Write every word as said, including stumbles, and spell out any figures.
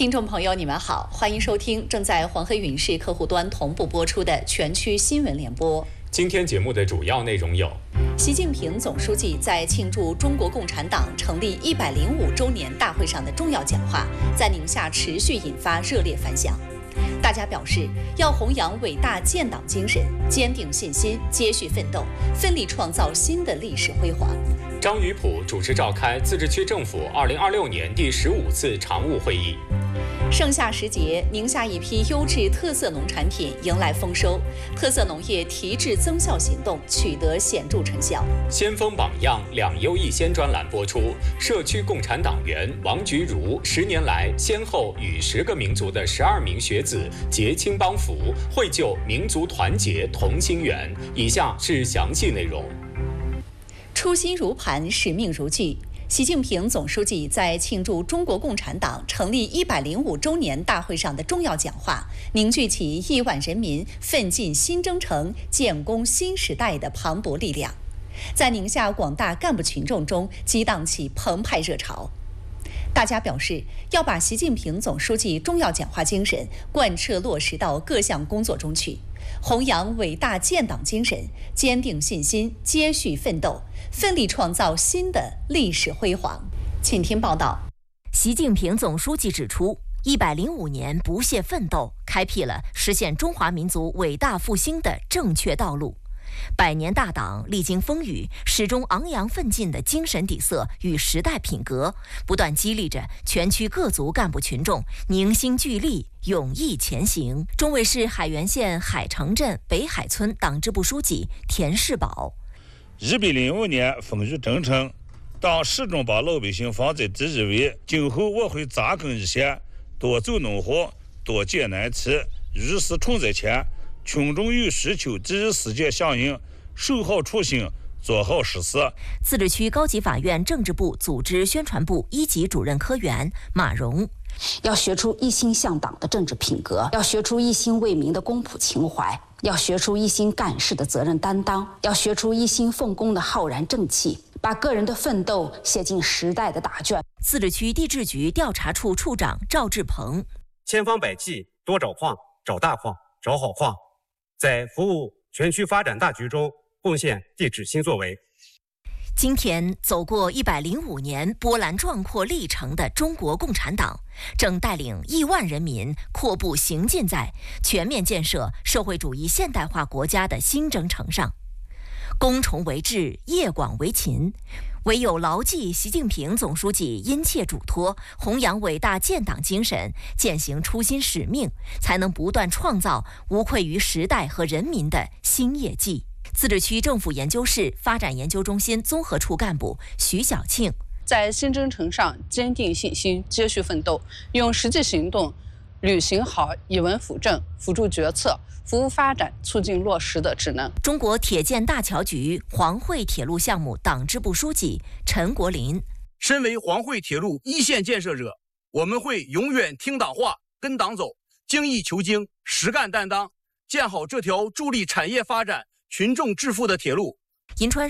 听众朋友，你们好，欢迎收听正在黄河云视客户端同步播出的全区新闻联播。 今天节目的主要内容有： 习近平总书记在庆祝中国共产党成立一百零五周年大会上的重要讲话，在宁夏持续引发热烈反响。大家表示，要弘扬伟大建党精神，坚定信心，接续奋斗，奋力创造新的历史辉煌。 张宇普主持召开自治区政府二零二六年第十五次常务会议。 盛夏时节，宁夏一批优质特色农产品迎来丰收，特色农业提质增效行动取得显著成效。 先锋榜样两优一先专栏播出，社区共产党员王菊如十年来先后与十个民族的十二名学子结亲帮扶，绘就民族团结同心圆。以下是详细内容。 初心如磐，使命如炬。习近平总书记在庆祝中国共产党成立一百零五周年大会上的重要讲话，凝聚起亿万人民奋进新征程、建功新时代的磅礴力量，在宁夏广大干部群众中激荡起澎湃热潮。大家表示，要把习近平总书记重要讲话精神贯彻落实到各项工作中去，弘扬伟大建党精神，坚定信心，接续奋斗，奋力创造新的历史辉煌。请听报道。 习近平总书记指出，一百零五年不懈奋斗，开辟了实现中华民族伟大复兴的正确道路。百年大党历经风雨，始终昂扬奋进的精神底色与时代品格，不断激励着全区各族干部群众凝心聚力，勇毅前行。中卫市海原县海城镇北海村党支部书记田世宝： 一百零五年风雨征程，党始终把老百姓放在第一位。今后我会扎根一线，多走农活，多解难题，遇事冲在前。群众有需求，第一时间响应，守好初心，做好实事。 自治区高级法院政治部组织宣传部一级主任科员马荣： 要学出一心向党的政治品格，要学出一心为民的公仆情怀，要学出一心干事的责任担当，要学出一心奉公的浩然正气，把个人的奋斗写进时代的答卷。 自治区地质局调查处处长赵志鹏： 千方百计多找矿，找大矿，找好矿，在服务全区发展大局中贡献地质新作为。 今天，走过一百零五年波澜壮阔历程的中国共产党，正带领亿万人民阔步行进在全面建设社会主义现代化国家的新征程上。攻崇为智，业广为勤，唯有牢记习近平总书记殷切嘱托，弘扬伟大建党精神，践行初心使命，才能不断创造无愧于时代和人民的新业绩。自治区政府研究室发展研究中心综合处干部徐小庆： 在新征程上坚定信心，接续奋斗，用实际行动履行好以文辅政、辅助决策、服务发展、促进落实的职能。 中国铁建大桥局黄惠铁路项目党支部书记陈国林： 身为黄惠铁路一线建设者，我们会永远听党话、跟党走，精益求精、实干担当，建好这条助力产业发展、群众致富的铁路。 银川